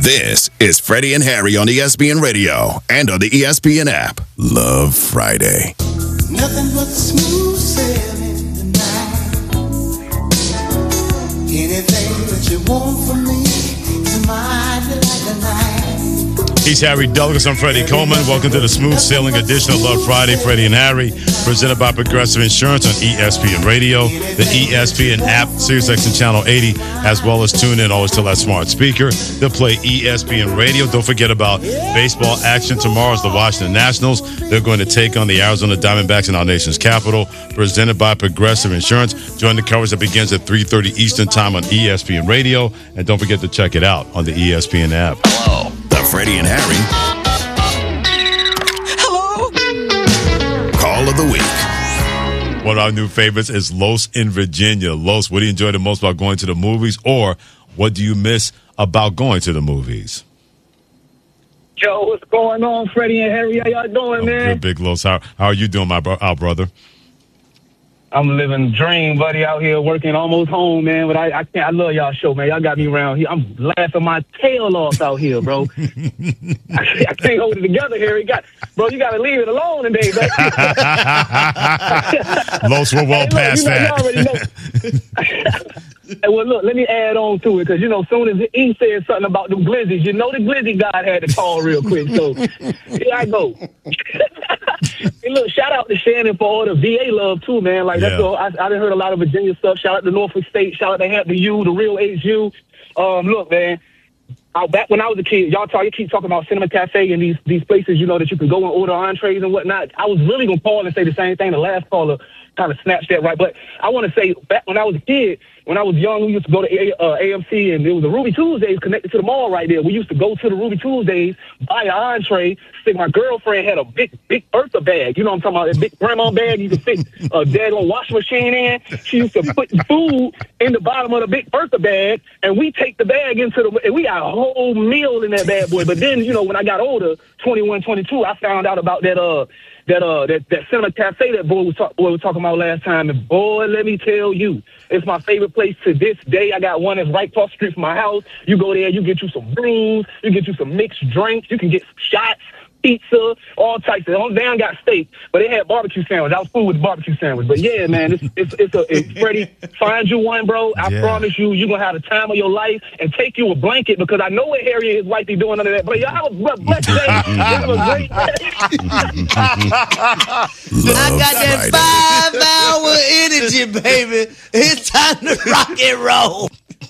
This is Freddie and Harry on ESPN Radio and on the ESPN app. Love Friday. Nothing but smooth sailing tonight. Anything that you want from me is mine like a night. He's Harry Douglas. I'm Freddie Coleman. Welcome to the smooth sailing edition of Love Friday. Freddie and Harry, presented by Progressive Insurance on ESPN Radio, the ESPN app, SiriusXM Channel 80, as well as tune in always to that smart speaker to play ESPN Radio. Don't forget about baseball action. Tomorrow is the Washington Nationals. They're going to take on the Arizona Diamondbacks in our nation's capital, presented by Progressive Insurance. Join the coverage that begins at 3:30 Eastern Time on ESPN Radio, and don't forget to check it out on the ESPN app. Hello, the Freddie and Harry Call of the Week. One of our new favorites is Los in Virginia. Los, what do you enjoy the most about going to the movies, or what do you miss about going to the movies? Yo, what's going on, Freddie and Harry? How y'all doing, man? Good, Big Los. How are you doing, our brother? I'm living the dream, buddy, out here working almost home, man. But I can't. I love y'all show, man. Y'all got me around here. I'm laughing my tail off out here, bro. I can't hold it together here. You got to leave it alone today, baby. Los, we're well past that. You already know. Hey, well, look, let me add on to it, because, as soon as he said something about the Glizzies, the Glizzy God had to call real quick. So, here I go. Hey, look, shout out to Shannon for all the VA love, too, man. Like, that's all. I done heard a lot of Virginia stuff. Shout out to Norfolk State. Shout out to Hampton U, the real HU. Look, man, back when I was a kid, you keep talking about Cinema Cafe and these places, that you can go and order entrees and whatnot. I was really going to call and say the same thing. The last caller kind of snatched that right. But I want to say, back when I was a kid, when I was young, we used to go to AMC, and there was a Ruby Tuesdays connected to the mall right there. We used to go to the Ruby Tuesdays, buy an entree. My girlfriend had a big Bertha bag. You know what I'm talking about? A big grandma bag you could fit a daggone washing machine in. She used to put food in the bottom of the big Bertha bag, and we take the bag and we got a whole meal in that bad boy. But then, when I got older, 21, 22, I found out about that Cinema Cafe that boy was talking about last time. And boy, let me tell you, it's my favorite place to this day. I got one that's right across the street from my house. You go there, you get you some brews, you get you some mixed drinks, you can get some shots, pizza, all types of. Only damn got steak, but they had barbecue sandwich. I was cool with the barbecue sandwich. But yeah, man, it's Freddie, find you one, bro. I promise you're gonna have the time of your life, and take you a blanket, because I know what Harry and his wife be doing under that. But y'all have a blessed day. Have a great day. I got that 5-hour energy, baby. It's time to rock and roll.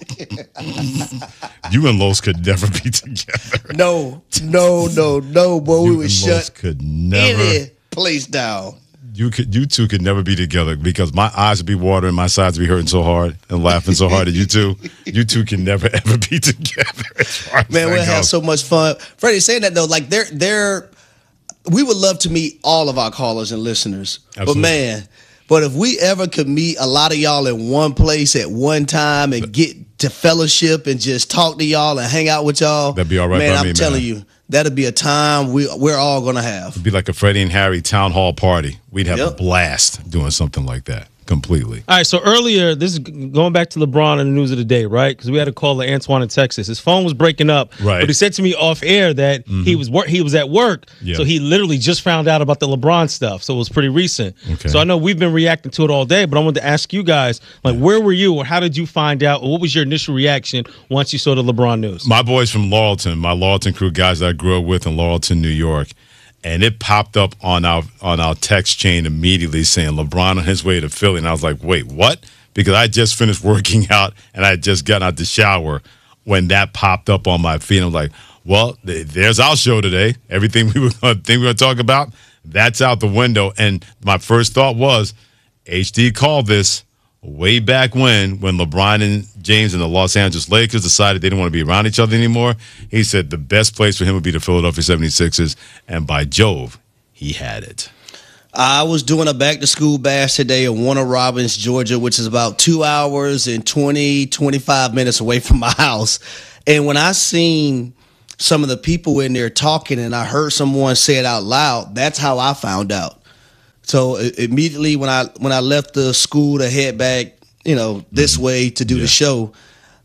You and Los could never be together. No, boy. We would shut could never any place down. You two could never be together, because my eyes would be watering, my sides would be hurting so hard and laughing so hard at you two. You two can never ever be together. Man, we'll have so much fun. Freddie, saying that though, like we would love to meet all of our callers and listeners. Absolutely. But if we ever could meet a lot of y'all in one place at one time and get to fellowship and just talk to y'all and hang out with y'all, that'd be all right. Man, I'm telling you, that'd be a time we're all gonna have. It'd be like a Freddie and Harry town hall party. We'd have a blast doing something like that. Completely. All right, so earlier, this is going back to LeBron and the news of the day, right? Because we had a caller, Antoine in Texas. His phone was breaking up, right? But he said to me off air that he was at work, so he literally just found out about the LeBron stuff. So it was pretty recent. Okay. So I know we've been reacting to it all day, but I wanted to ask you guys, like, where were you, or how did you find out, or what was your initial reaction once you saw the LeBron news? My boys from Laurelton, my Laurelton crew, guys that I grew up with in Laurelton, New York. And it popped up on our text chain immediately saying LeBron on his way to Philly. And I was like, wait, what? Because I just finished working out and I had just gotten out the shower when that popped up on my feed. I was like, well, there's our show today. Everything we were going to talk about, that's out the window. And my first thought was, HD called this way back when LeBron and James and the Los Angeles Lakers decided they didn't want to be around each other anymore. He said the best place for him would be the Philadelphia 76ers, and by Jove, he had it. I was doing a back-to-school bash today in Warner Robins, Georgia, which is about 2 hours and 25 minutes away from my house. And when I seen some of the people in there talking and I heard someone say it out loud, that's how I found out. So immediately when I left the school to head back, this way to do the show,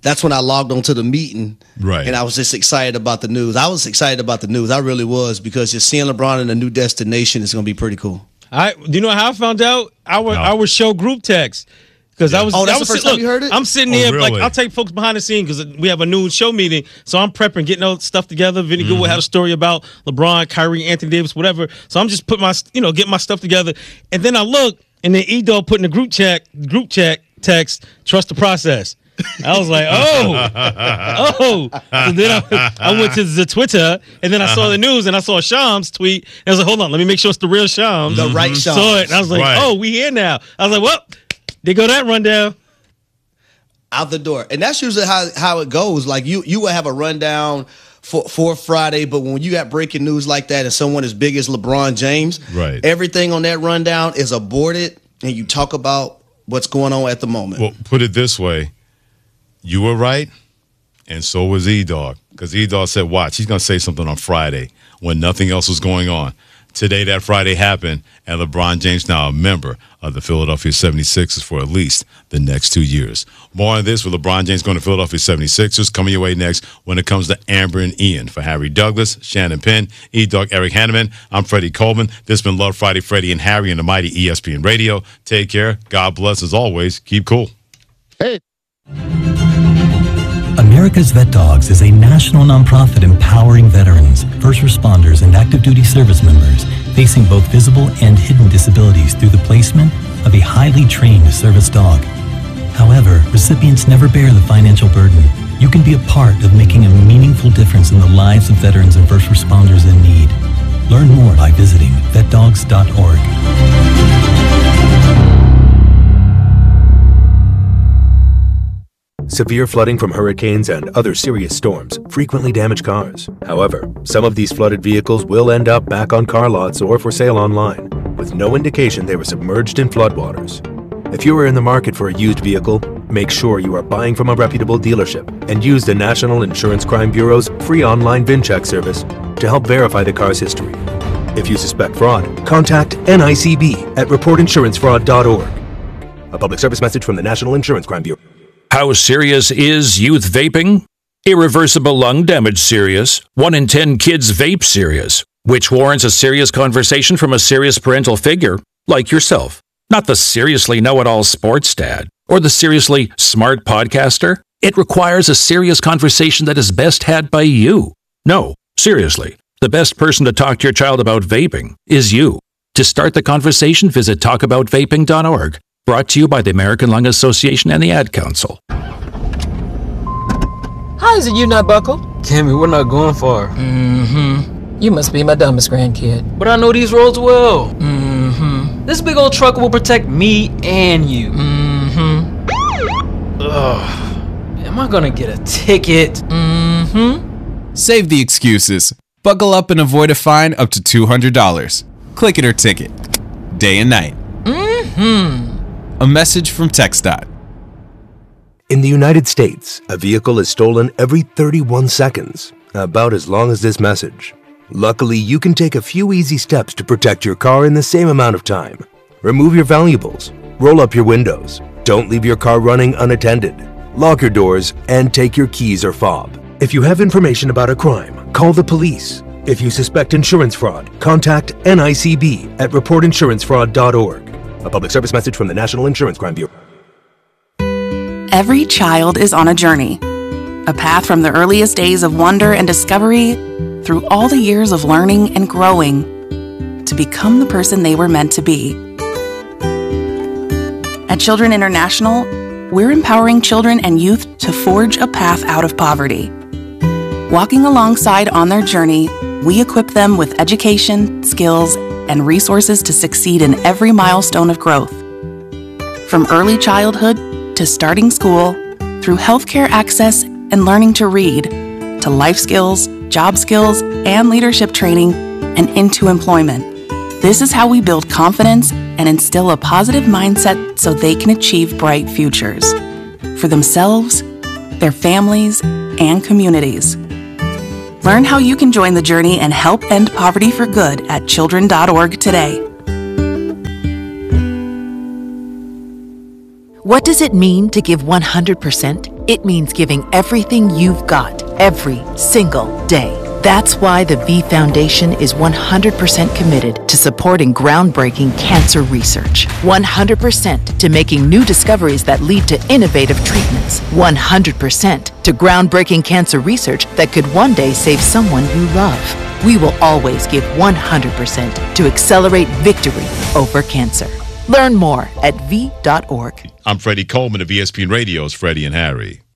that's when I logged on to the meeting. Right. And I was just excited about the news. I was excited about the news. I really was, because just seeing LeBron in a new destination is going to be pretty cool. Do you know how I found out? Our show group text. Because I was, that's the first time you heard it? I'm sitting there, really? like, I'll take folks behind the scenes because we have a noon show meeting. So I'm prepping, getting all stuff together. Vinny Goodwood had a story about LeBron, Kyrie, Anthony Davis, whatever. So I'm just putting getting my stuff together. And then I look, and then E-Dog put in the group chat text, trust the process. I was like, oh. So then I went to the Twitter, and then I saw the news, and I saw Shams tweet. And I was like, hold on, let me make sure it's the real Shams. The right Shams. Saw it, and I was like, we here now. I was like, well, there go that rundown. Out the door. And that's usually how it goes. Like, you would have a rundown for Friday, but when you got breaking news like that and someone as big as LeBron James, right, everything on that rundown is aborted, and you talk about what's going on at the moment. Well, put it this way. You were right, and so was E-Dog. Because E-Dog said, watch, he's going to say something on Friday when nothing else was going on. Today, that Friday happened, and LeBron James now a member of the Philadelphia 76ers for at least the next 2 years. More on this with LeBron James going to Philadelphia 76ers coming your way next when it comes to Amber and Ian. For Harry Douglas, Shannon Penn, E-Dog, Eric Hanneman, I'm Freddie Coleman. This has been Love Friday, Freddie and Harry and the mighty ESPN Radio. Take care. God bless as always. Keep cool. Hey. America's Vet Dogs is a national nonprofit empowering veterans, first responders, and active duty service members facing both visible and hidden disabilities through the placement of a highly trained service dog. However, recipients never bear the financial burden. You can be a part of making a meaningful difference in the lives of veterans and first responders in need. Learn more by visiting vetdogs.org. Severe flooding from hurricanes and other serious storms frequently damage cars. However, some of these flooded vehicles will end up back on car lots or for sale online, with no indication they were submerged in floodwaters. If you are in the market for a used vehicle, make sure you are buying from a reputable dealership and use the National Insurance Crime Bureau's free online VIN check service to help verify the car's history. If you suspect fraud, contact NICB at reportinsurancefraud.org. A public service message from the National Insurance Crime Bureau. How serious is youth vaping? Irreversible lung damage serious. 1 in 10 kids vape serious, which warrants a serious conversation from a serious parental figure like yourself. Not the seriously know-it-all sports dad or the seriously smart podcaster. It requires a serious conversation that is best had by you. No, seriously, the best person to talk to your child about vaping is you. To start the conversation, visit talkaboutvaping.org. Brought to you by the American Lung Association and the Ad Council. How is it you not buckle? Cammy, we're not going far. Mm-hmm. You must be my dumbest grandkid. But I know these roads well. Mm-hmm. This big old truck will protect me and you. Mm-hmm. Ugh. Am I gonna get a ticket? Mm-hmm. Save the excuses. Buckle up and avoid a fine up to $200. Click it or ticket. Day and night. Mm-hmm. A message from TxDOT. In the United States, a vehicle is stolen every 31 seconds, about as long as this message. Luckily, you can take a few easy steps to protect your car in the same amount of time. Remove your valuables, roll up your windows, don't leave your car running unattended, lock your doors, and take your keys or fob. If you have information about a crime, call the police. If you suspect insurance fraud, contact NICB at reportinsurancefraud.org. A public service message from the National Insurance Crime Bureau. Every child is on a journey, a path from the earliest days of wonder and discovery through all the years of learning and growing to become the person they were meant to be. At Children International, we're empowering children and youth to forge a path out of poverty. Walking alongside on their journey, we equip them with education, skills, and resources to succeed in every milestone of growth. From early childhood to starting school, through healthcare access and learning to read, to life skills, job skills, and leadership training, and into employment. This is how we build confidence and instill a positive mindset so they can achieve bright futures for themselves, their families, and communities. Learn how you can join the journey and help end poverty for good at children.org today. What does it mean to give 100%? It means giving everything you've got, every single day. That's why the V Foundation is 100% committed to supporting groundbreaking cancer research. 100% to making new discoveries that lead to innovative treatments. 100% to groundbreaking cancer research that could one day save someone you love. We will always give 100% to accelerate victory over cancer. Learn more at V.org. I'm Freddie Coleman of ESPN Radio's Freddie and Harry.